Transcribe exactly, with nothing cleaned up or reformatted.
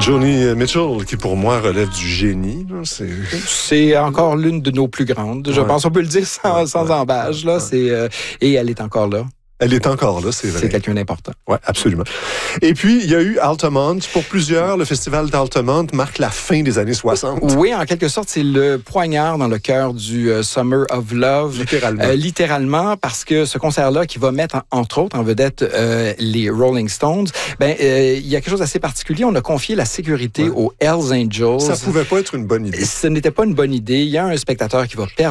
Joni Mitchell, qui pour moi relève du génie. Là, c'est... c'est encore l'une de nos plus grandes. Je ouais. pense, on peut le dire sans, ouais, sans ouais, embâche. Là, ouais. c'est, euh, et elle est encore là. Elle est encore là, c'est vrai. C'est quelqu'un d'important. Oui, absolument. Et puis, il y a eu Altamont. Pour plusieurs, le festival d'Altamont marque la fin des années soixante. Oui, en quelque sorte, c'est le poignard dans le cœur du uh, Summer of Love. Littéralement. Euh, littéralement, parce que ce concert-là, qui va mettre, en, entre autres, en vedette euh, les Rolling Stones, ben, euh, il y a quelque chose d'assez particulier. On a confié la sécurité ouais. aux Hells Angels. Ça pouvait pas être une bonne idée. Ce n'était pas une bonne idée. Il y a un spectateur qui va perdre